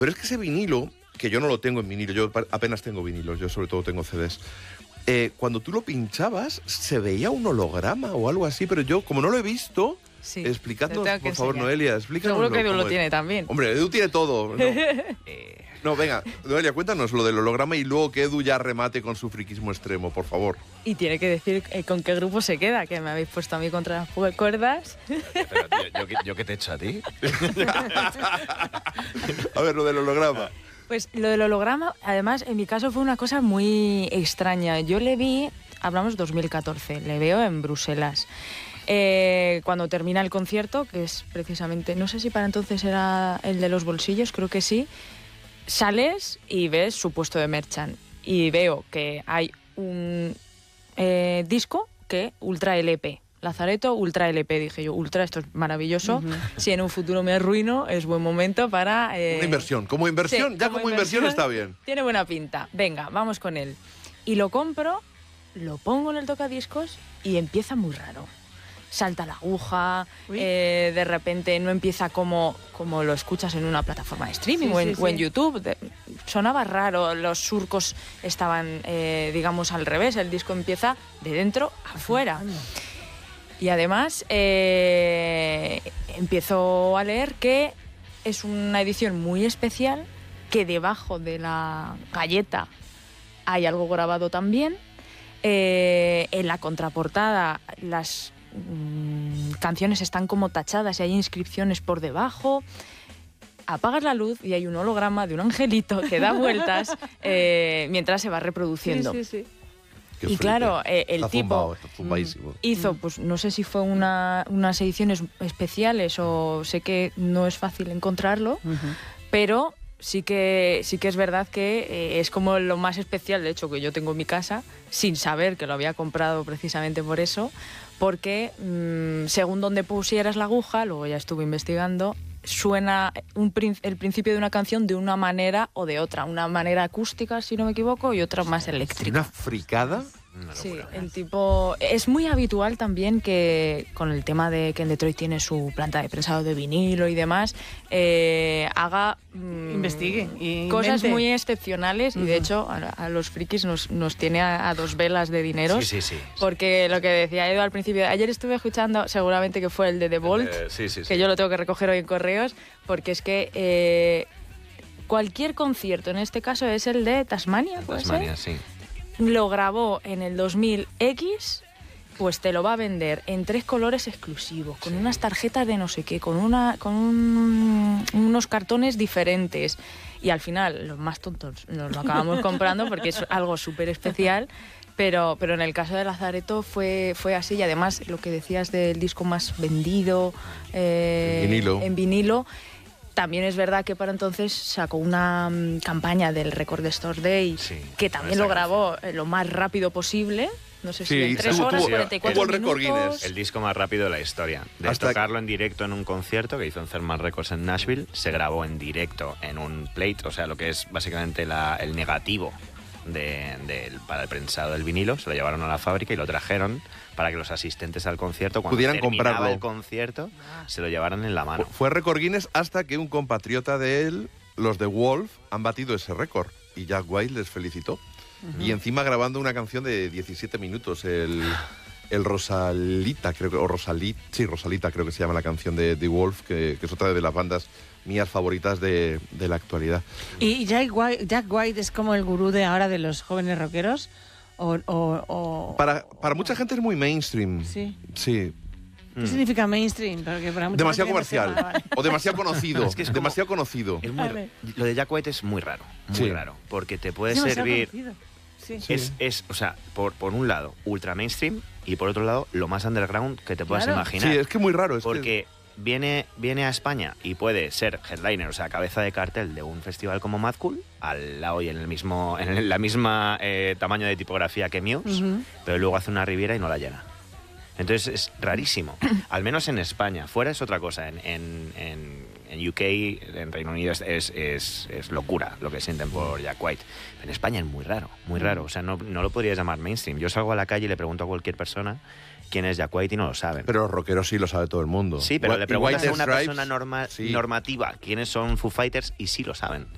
Pero es que ese vinilo, que yo no lo tengo en vinilo, yo apenas tengo vinilos, yo sobre todo tengo CDs. Cuando tú lo pinchabas, se veía un holograma o algo así, pero yo, como no lo he visto, Sí, explicadnos, te tengo que por favor, enseñar. Noelia, explícanos. Seguro que Edu lo tiene también. Hombre, Edu tiene todo. No, venga, Noelia, cuéntanos lo del holograma y luego que Edu ya remate con su friquismo extremo, por favor. Y tiene que decir con qué grupo se queda, que me habéis puesto a mí contra las cuerdas. Pero, tío, ¿yo qué te he hecho a ti? A ver, lo del holograma. Pues lo del holograma, además, en mi caso fue una cosa muy extraña. Yo le vi, hablamos 2014, le veo en Bruselas. Cuando termina el concierto, que es precisamente, no sé si para entonces era el de los bolsillos, creo que sí, sales y ves su puesto de merchant. Y veo que hay un disco que Ultra LP. Lazareto, Ultra LP, dije yo. Ultra, esto es maravilloso. Si en un futuro me arruino, es buen momento para... Una inversión. Como inversión, sí, ya como inversión está bien. Tiene buena pinta. Venga, vamos con él. Y lo compro, lo pongo en el tocadiscos y empieza muy raro. Salta la aguja, de repente no empieza como lo escuchas en una plataforma de streaming o en YouTube. Sonaba raro, los surcos estaban, digamos, al revés. El disco empieza de dentro a afuera. Y además empiezo a leer que es una edición muy especial, que debajo de la galleta hay algo grabado también. En la contraportada las canciones están como tachadas y hay inscripciones por debajo. Apagas la luz y hay un holograma de un angelito que da vueltas mientras se va reproduciendo. Sí. Qué Y claro, el tipo hizo, pues no sé si fue unas ediciones especiales o sé que no es fácil encontrarlo, pero sí que es verdad que es como lo más especial, de hecho, que yo tengo en mi casa, sin saber que lo había comprado precisamente por eso, porque según donde pusieras la aguja, luego ya estuve investigando, suena el principio de una canción de una manera o de otra. Una manera acústica, si no me equivoco, y otra más eléctrica. ¿Una fricada? Sí, el tipo... Es muy habitual también que, con el tema de que en Detroit tiene su planta de prensado de vinilo y demás, haga... investigue y cosas invente. muy excepcionales y de hecho a los frikis nos tiene a dos velas de dineros. Sí. Porque lo que decía Edu al principio, ayer estuve escuchando, seguramente que fue el de The Vault, que yo lo tengo que recoger hoy en correos, porque es que cualquier concierto, en este caso es el de Tasmania, ¿puede ser? Tasmania, sí. Lo grabó en el 2000X, pues te lo va a vender en 3 colores exclusivos, con unas tarjetas de no sé qué, con unos cartones diferentes. Y al final, los más tontos nos lo acabamos comprando porque es algo súper especial. Pero en el caso de Lazareto fue así. Y además, lo que decías del disco más vendido en vinilo, también es verdad que para entonces sacó una campaña del Record Store Day, que también lo grabó lo más rápido posible. No sé si en 3 horas, 44 minutos. El disco más rápido de la historia. De tocarlo en directo en un concierto que hizo en Thermal Records en Nashville, se grabó en directo en un plate, o sea, lo que es básicamente el negativo para el prensado del vinilo. Se lo llevaron a la fábrica y lo trajeron para que los asistentes al concierto, cuando pudieran terminaba comprarlo. el concierto, se lo llevaran en la mano. Fue récord Guinness hasta que un compatriota de él, los de Wolf, han batido ese récord y Jack White les felicitó. Y encima grabando una canción de 17 minutos, el Rosalita, creo que, o Rosalita creo que se llama la canción de The Wolf, que es otra de las bandas mías favoritas de la actualidad. ¿Y Jack White es como el gurú de ahora de los jóvenes rockeros? Para mucha gente es muy mainstream. Sí. ¿Qué significa mainstream? Porque para mucha demasiado gente comercial. no se llama, O demasiado conocido. Es que es como- demasiado conocido. Es muy, lo de Jack White es muy raro, porque te puede demasiado servir... conocido. Sí. Es, o sea, por un lado, ultra mainstream y por otro lado, lo más underground que te puedas imaginar. Sí, es que muy raro. Porque viene a España y puede ser headliner, o sea, cabeza de cartel de un festival como Mad Cool, al lado y en la misma tamaño de tipografía que Muse, pero luego hace una Riviera y no la llena. Entonces es rarísimo, al menos en España. Fuera es otra cosa. En UK, en Reino Unido, es locura lo que sienten por Jack White. En España es muy raro, muy raro. O sea, no lo podrías llamar mainstream. Yo salgo a la calle y le pregunto a cualquier persona quién es Jack White y no lo saben. Pero los rockeros sí lo sabe todo el mundo. Sí, pero le preguntas a una persona sí. normativa quiénes son Foo Fighters y sí lo saben.